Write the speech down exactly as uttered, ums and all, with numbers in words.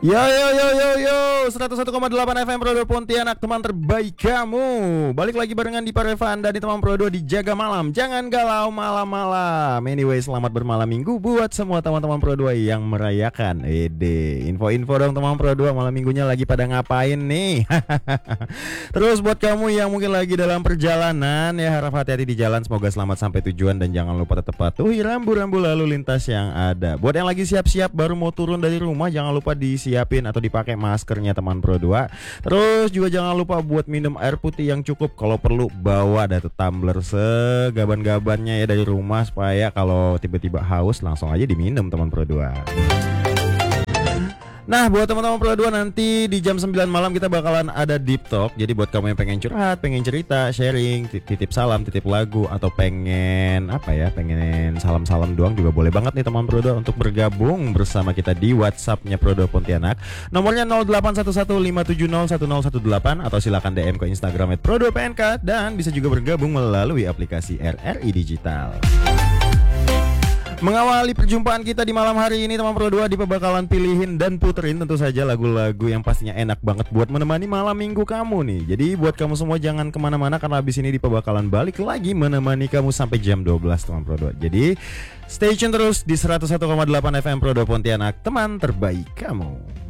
Yo yo yo yo yo seratus satu koma delapan F M Pro dua Pontianak, teman terbaik kamu. Balik lagi barengan di Parevan dan di teman Pro dua di Jaga Malam. Jangan galau malam-malam. Anyway, selamat bermalam minggu buat semua teman-teman Pro dua yang merayakan. Ede, info-info dong teman Pro dua, malam minggunya lagi pada ngapain nih? Terus buat kamu yang mungkin lagi dalam perjalanan, ya harap hati-hati di jalan, semoga selamat sampai tujuan dan jangan lupa tetap patuhi rambu-rambu lalu lintas yang ada. Buat yang lagi siap-siap baru mau turun dari rumah, jangan lupa disiapin atau dipakai maskernya teman Pro dua. Terus juga jangan lupa buat minum air putih yang cukup. Kalau perlu bawa data tumbler segaban-gabannya ya dari rumah, supaya kalau tiba-tiba haus langsung aja diminum teman Pro dua. Nah, buat teman-teman Pro dua, nanti di jam sembilan malam kita bakalan ada deep talk. Jadi buat kamu yang pengen curhat, pengen cerita, sharing, titip salam, titip lagu, atau pengen apa ya, pengen salam-salam doang juga boleh banget nih teman Pro dua untuk bergabung bersama kita di WhatsApp-nya Pro dua Pontianak. Nomornya nol delapan satu satu lima tujuh nol satu nol satu delapan, atau silakan D M ke Instagram at pro dua P N K, dan bisa juga bergabung melalui aplikasi R R I Digital. Mengawali perjumpaan kita di malam hari ini teman Pro dua, di bakalan pilihin dan puterin tentu saja lagu-lagu yang pastinya enak banget buat menemani malam minggu kamu nih. Jadi buat kamu semua jangan kemana-mana, karena habis ini di bakalan balik lagi menemani kamu sampai jam dua belas teman Pro dua. Jadi stay tune terus di seratus satu koma delapan F M Pro dua Pontianak, teman terbaik kamu.